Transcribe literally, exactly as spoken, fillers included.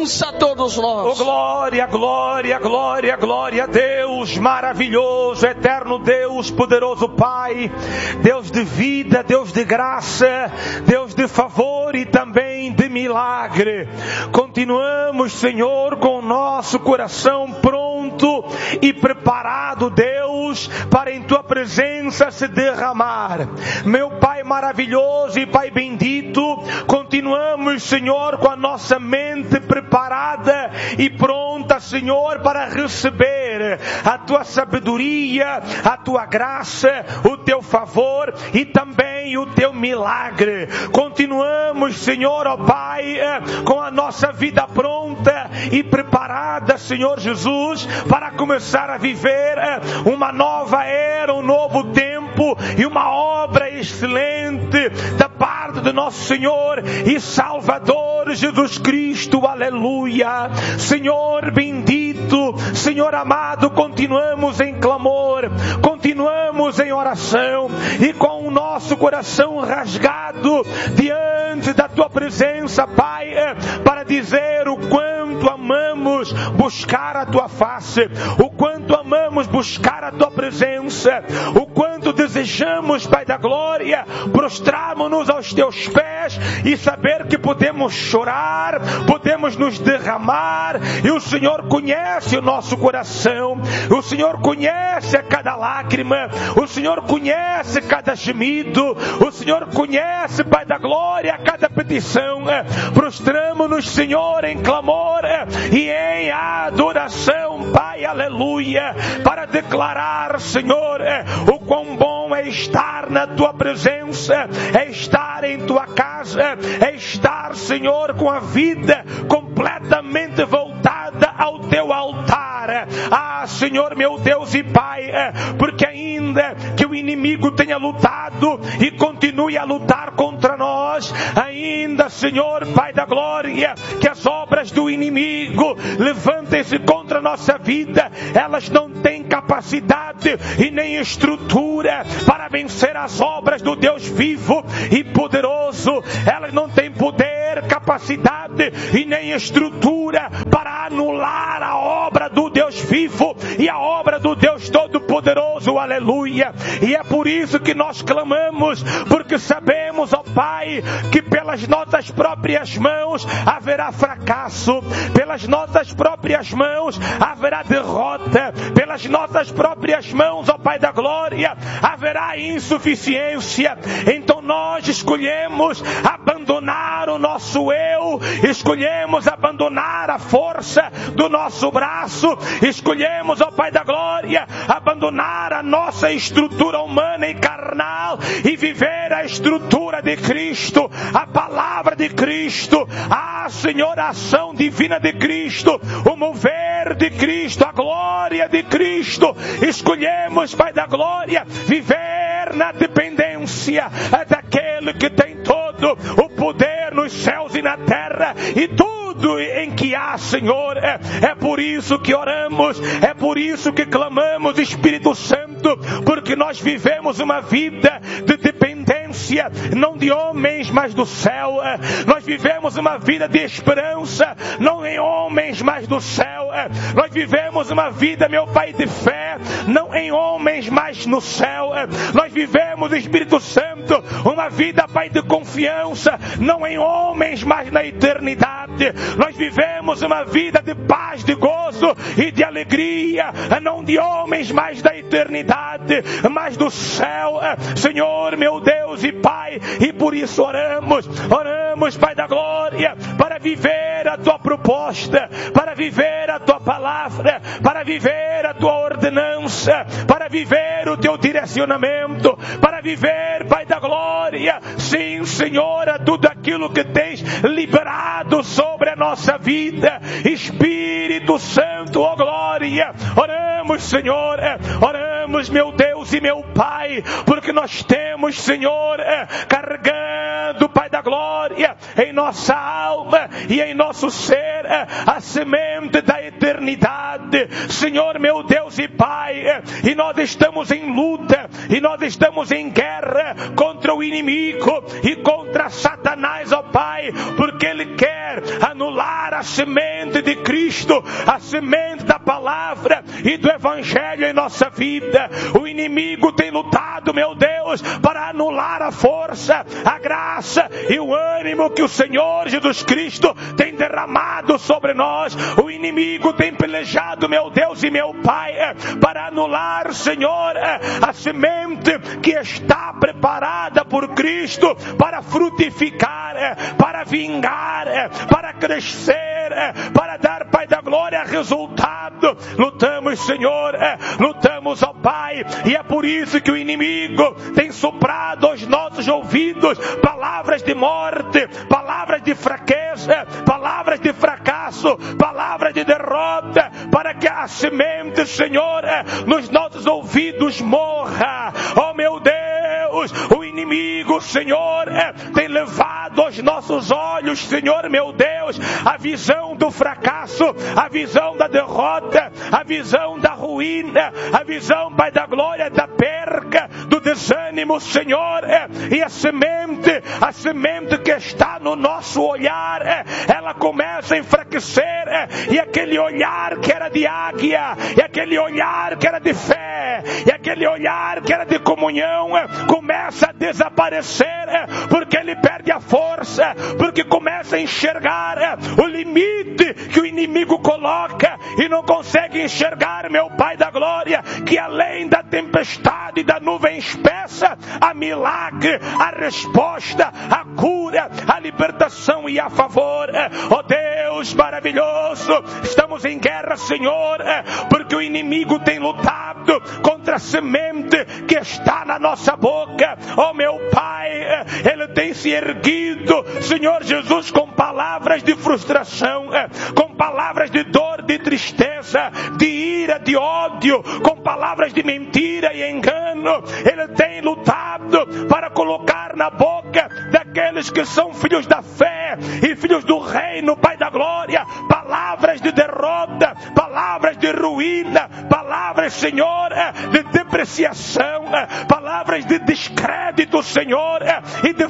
alcança a todos nós. Oh, glória, glória, glória, glória a Deus maravilhoso, eterno Deus, poderoso Pai, Deus de vida, Deus de graça, Deus de favor e também de milagre. Continuamos, Senhor, com o nosso coração pronto e preparado, Deus, para em Tua presença se derramar. Meu Pai maravilhoso e Pai bendito, continuamos, Senhor, com a nossa mente preparada e pronta, Senhor, para receber a Tua sabedoria, a Tua graça, o Teu favor e também o Teu milagre. Continuamos, Senhor, ó Pai, com a nossa vida pronta e preparada, Senhor Jesus, para começar a viver uma nova era, um novo tempo e uma obra excelente da parte do nosso Senhor e Salvador Jesus Cristo. Aleluia. Senhor bendito, Senhor amado, continuamos em clamor, continuamos em oração e com o nosso coração rasgado diante da Tua presença, Pai, para dizer o quanto amamos buscar a Tua face, o quanto amamos buscar a Tua presença, o quanto desejamos, Pai da glória, prostrarmos-nos aos Teus pés e saber que podemos chorar, podemos nos derramar, e o Senhor conhece o nosso coração, o Senhor conhece a cada lágrima, o Senhor conhece cada gemido, o Senhor conhece, Pai da glória, cada petição. Prostramo-nos, Senhor, em clamor e em adoração, Pai, aleluia, para declarar, Senhor, o quão bom é estar na Tua presença, é estar em Tua casa, é estar, Senhor, com a vida completamente voltada ao Teu altar. Ah, Senhor, meu Deus e Pai, porque ainda que o inimigo tenha lutado e continue a lutar contra nós, ainda, Senhor, Pai da glória, que as obras do inimigo levantem-se contra a nossa vida, elas não têm capacidade e nem estrutura para vencer as obras do Deus vivo e poderoso. Elas não têm poder, capacidade e nem estrutura para anular a obra do Deus vivo e a obra do Deus Todo-Poderoso, aleluia. E é por isso que nós clamamos, porque sabemos, ó Pai, que pelas nossas próprias mãos haverá fracasso, pelas nossas próprias mãos haverá derrota, pelas nossas próprias mãos, ó Pai da glória, haverá insuficiência. Então nós escolhemos abandonar o nosso eu, escolhemos abandonar a força do nosso braço, escolhemos, ó Pai da glória, abandonar a nossa estrutura humana e carnal e viver a estrutura de Cristo, a palavra de Cristo, a Senhor, a ação divina de Cristo, o mover de Cristo, a glória de Cristo. Escolhemos, Pai da glória, viver na dependência daquele que tem todo o poder nos céus e na terra e tudo em que há, Senhor. É, é por isso que oramos, é por isso que clamamos, Espírito Santo, porque nós vivemos uma vida de dependência, não de homens, mas do céu. Nós vivemos uma vida de esperança, não em homens, mas do céu. Nós vivemos uma vida, meu Pai, de fé, não em homens, mas no céu. Nós vivemos, Espírito Santo, uma vida, Pai, de confiança, não em homens, mas na eternidade. Nós vivemos uma vida de paz, de gozo e de alegria, não de homens, mas da eternidade, mas do céu, Senhor, meu Deus e Pai. E por isso oramos, oramos, Pai da glória, para viver a Tua proposta, para viver a Tua palavra, para viver a Tua ordenança, para viver o Teu direcionamento, para viver, Pai da glória, sim, Senhor, tudo aquilo que tens liberado sobre a nossa vida. Espírito Santo, ó glória, oramos, Senhor, oramos, meu Deus e meu Pai, porque nós temos, Senhor, carregando, Pai da glória, glória em nossa alma e em nosso ser, a semente da eternidade, Senhor meu Deus e Pai. E nós estamos em luta, e nós estamos em guerra contra o inimigo e contra Satanás, ó Pai, porque ele quer anular a semente de Cristo, a semente da palavra e do Evangelho em nossa vida. O inimigo tem lutado, meu Deus, para anular a força, a graça e o ânimo que o Senhor Jesus Cristo tem derramado sobre nós. O inimigo tem pelejado, meu Deus e meu Pai, para anular, Senhor, a semente que está preparada por Cristo para frutificar, para vingar, para crescer, para dar, Pai da glória, resultado. Lutamos, Senhor, lutamos, ó Pai, e é por isso que o inimigo tem soprado aos nossos ouvidos palavras de morte, palavras de fraqueza, palavras de fracasso, palavras de derrota, para que a semente, Senhor, nos nossos ouvidos morra. Oh meu Deus, o inimigo, Senhor, tem levado aos nossos olhos, Senhor meu Deus, a visão do fracasso, a visão da derrota, a visão da ruína, a visão, Pai da glória, da perca, do desânimo, Senhor. E a semente, a semente que está no nosso olhar, ela começa a enfraquecer, e aquele olhar que era de águia, e aquele olhar que era de fé, e aquele olhar que era de comunhão, começa a desaparecer, porque ele perde a força, porque começa a enxergar o limite que o inimigo coloca, e não consegue enxergar, meu Pai da glória, que além da tempestade e da nuvem espessa, há milagre, a resposta, a cura, a libertação e a favor. Oh Deus maravilhoso, estamos em guerra, Senhor, porque o inimigo tem lutado contra a semente que está na nossa boca. Oh meu Pai, ele tem se erguido, Senhor Jesus, com palavras de frustração, com palavras de dor, de tristeza, de ira, de ódio, com palavras de mentira e engano. Ele tem lutado para colocar na boca daqueles que são filhos da fé e filhos do reino, Pai da glória, palavras de derrota, palavras de ruína, palavras, Senhor, de depreciação, palavras de descrédito, Senhor, e de